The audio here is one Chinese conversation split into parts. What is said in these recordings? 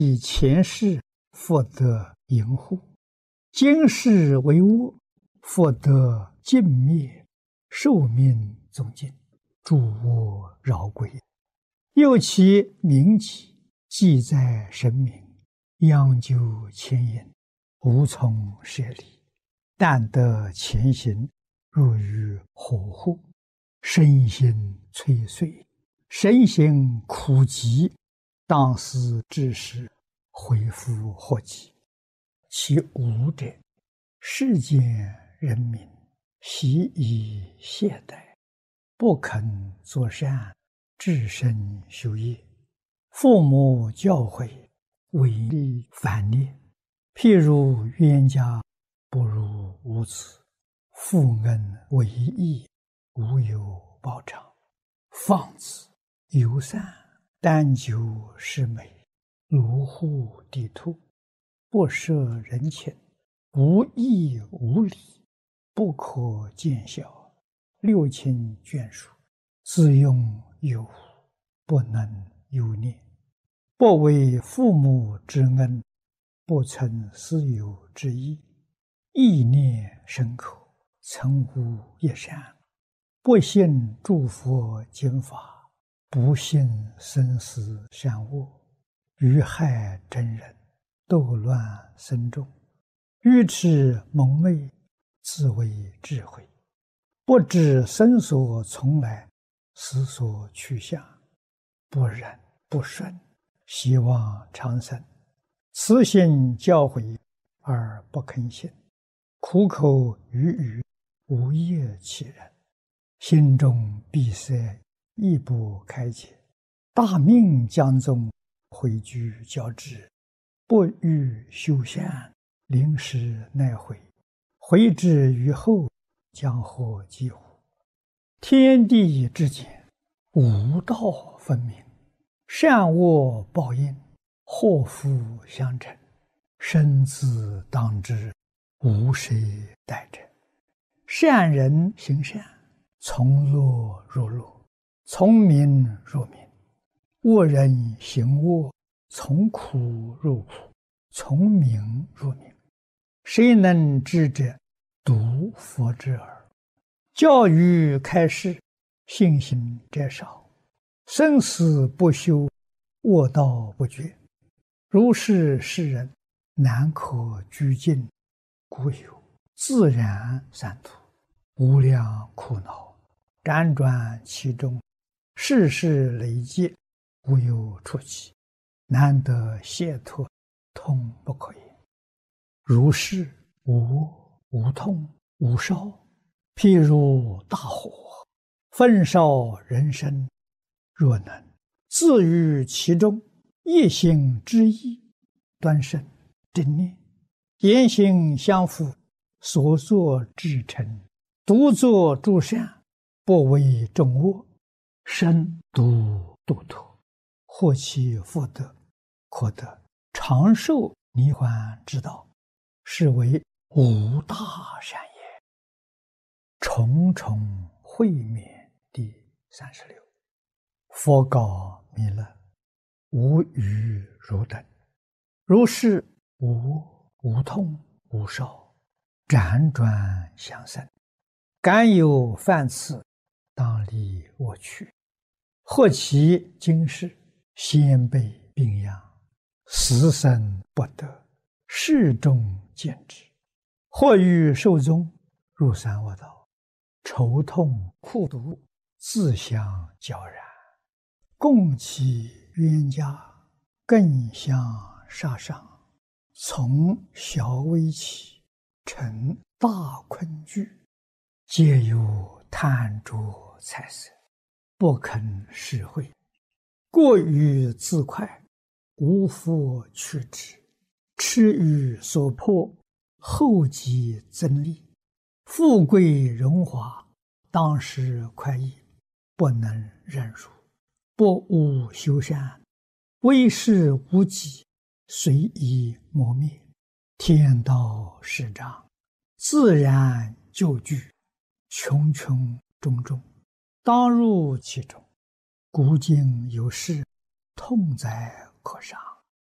以前世福德盈护，今世为恶，福德尽灭，寿命终尽，诸恶饶归。又其名己，记在神明，央究牵引，无从舍离。但得前行，入于火户，身心摧碎，身心苦极，当思之时，恢复祸及。其无者，世间人民习以懈怠，不肯作善，至身修业。父母教诲，违逆反逆。譬如冤家不如无子，父恩为义，无有报偿。放子游散，单求是美，卢户地兔，不摄人情，无义无礼，不可见效，六亲眷属，自用有无，不能有念。不为父母之恩，不存私有之意，意念深刻，曾无一善。不信诸佛经法，不信生死善恶，愚害真人，斗乱僧众，愚痴蒙昧，自为智慧，不知生所从来，死所去向，不忍不顺，希望长生。慈心教诲而不肯信，苦口语语，无业其人，心中闭塞，亦不开解。大命将终，回居交织，不欲修善，临时奈悔，回之于后，将获几乎？天地之间，无道分明，善恶报应，祸福相承，生死当知，无谁代者。善人行善，从乐入乐，从名入名；恶人行恶，从苦入苦，从名入名。谁能知者？独佛之耳。教育开示，信心者少，生死不休，恶道不绝。如是世人，难可居尽，故有自然三途，无量苦恼，辗转其中，世事累劫，无有出期，难得解脱，痛不可言。如是无无痛无烧，譬如大火，焚烧人生。若能自于其中，一心之意，端正正念，言行相符，所作至诚，独作诸善，不为众恶，身独度脱，获其福德，可得长寿涅槃之道，是为无大善也。重重会面第36。佛告弥勒：无余汝等，如是无无痛无烧，辗转相生，敢有犯次，当离我去。或其今世，先辈病殃，死生不得，世众见之；或欲寿终，入三恶道，愁痛苦毒，自相交然。共其冤家，更相杀伤，从小危起，成大困惧，皆有贪着财色，不肯实惠，过于自快，无复去之，痴于所迫，后继增利，富贵荣华，当时快意，不能忍辱，不务修善，为事无己，随意磨灭。天道始长，自然就具，穷穷种种，当入其中。古今有事，痛哉可伤。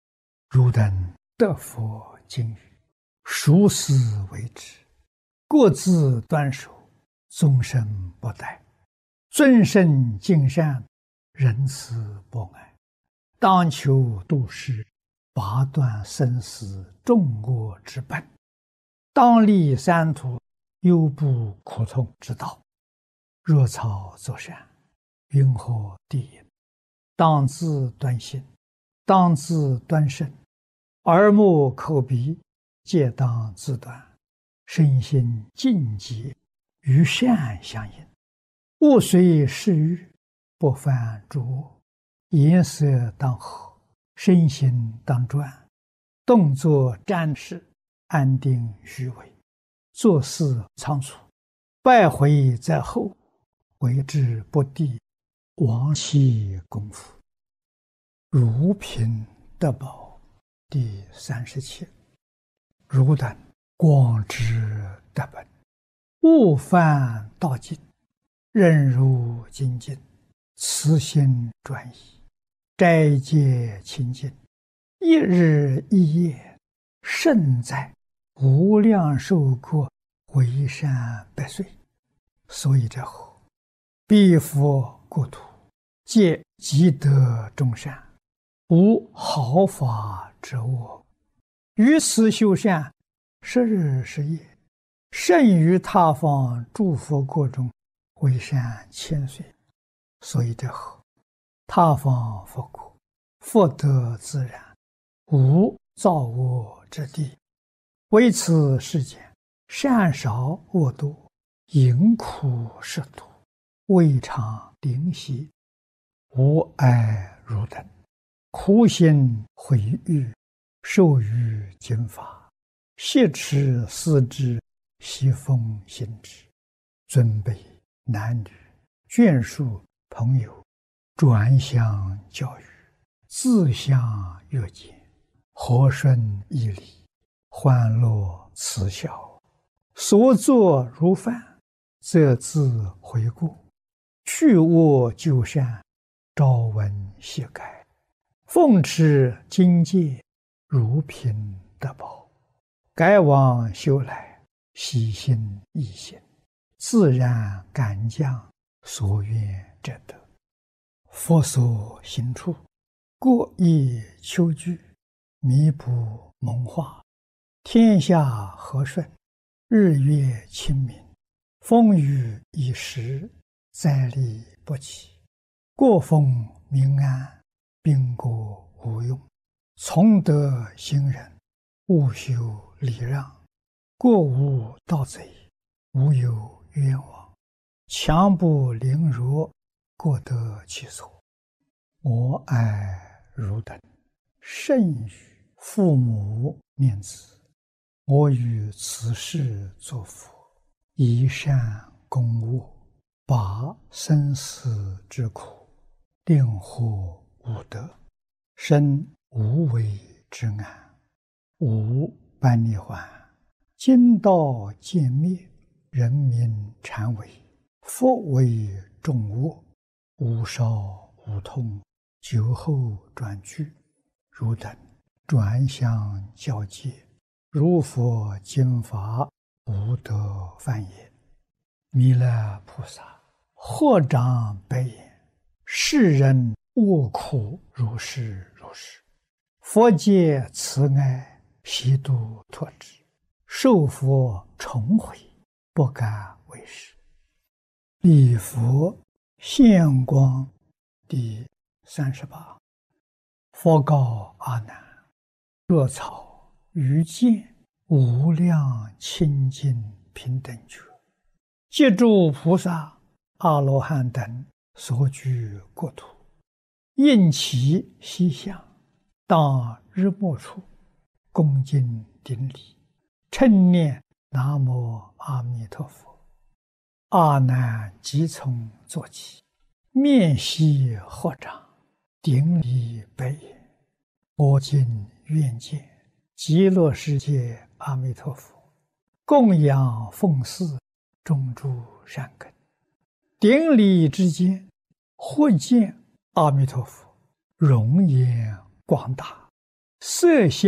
汝等得佛经语，熟思为之，各自端守，终身不殆。尊圣敬善，仁慈博爱，当求度世，拔断生死众恶之本，当立三途，忧怖苦痛之道。若草作善，云何地也？当自端心，当自端身，耳目口鼻皆当自端，身心净洁，与善相应。物随事欲，不犯诸恶。颜色当和，身心当专，动作瞻视，安定虚伪，做事仓促，败毁在后，为之不第，亡其功夫。如贫得宝第37。汝等广知得本，勿犯道境，任如精进，慈心专一，斋戒清净，一日一夜，胜在无量寿国，回山百岁。所以者何？彼佛国土，皆积德众善，无毫发之恶。于此修善，10日10夜，胜于他方诸佛国中，回山千岁。所以者何？他方佛国，福德自然，无造恶之地。为此世间，善少恶多，淫苦食毒，未尝灵犀。吾爱汝等，苦心毁誉，受于经法，挟持思之，习奉行之。尊卑男女，眷属朋友，转相教育，自相约见，和顺义理，欢乐慈孝，所作如饭，则自回顾，去恶就善，朝闻夕改，奉持经戒，如贫得宝。改往修来，喜心易行，自然感将，所愿者得。佛所行处，各以求具，弥补蒙化，天下和顺，日月清明，风雨已时，灾利不起，国风民安，兵国无用。从德行人，勿修礼让，国无盗贼，无有冤枉，强不凌弱，各得其所。我爱汝等，甚于父母念子。我于此世作佛，以善攻恶，拔生死之苦，令获无得，生无为之安，无般涅槃。今道渐灭，人民禅为，佛为众恶，无少无痛，酒后转居。汝等转相教戒，如佛经法，无得犯也。弥勒菩萨合掌白言：世人恶苦如是如是，佛界慈爱，悉度脱之，受佛重回，不敢为是。礼佛现光第38。佛告阿难：若草于见无量清净平等觉，借诸菩萨阿罗汉等所居国土，应其西向，当日没处，恭敬顶礼，称念南无阿弥陀佛。阿难即从坐起，面悉合掌，顶礼白言：我今愿见极乐世界阿弥陀佛，供养奉祀种诸善根。顶礼之间，忽见阿弥陀佛容颜广大， 色相